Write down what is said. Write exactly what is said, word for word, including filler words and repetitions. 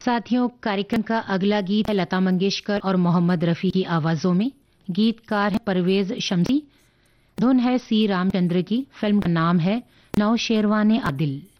साथियों, कार्यक्रम का अगला गीत है लता मंगेशकर और मोहम्मद रफी की आवाजों में। गीतकार है परवेज शमसी, धुन है सी रामचंद्र की। फिल्म का नाम है नौशेरवाने आदिल।